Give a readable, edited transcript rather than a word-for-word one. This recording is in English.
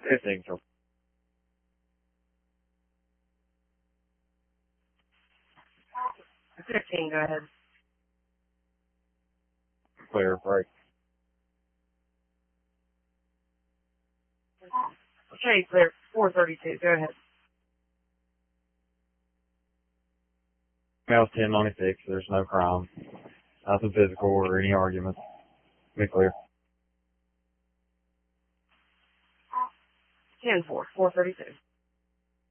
15 for 15, go ahead. clear break. Okay, clear. 432, go ahead. Male's 1096. There's no crime. Nothing physical or any arguments. Be clear. 10-4, 432.